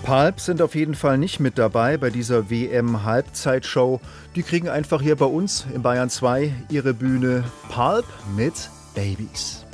Pulp sind auf jeden Fall nicht mit dabei bei dieser WM-Halbzeitshow. Die kriegen einfach hier bei uns in Bayern 2 ihre Bühne. Pulp mit Babies.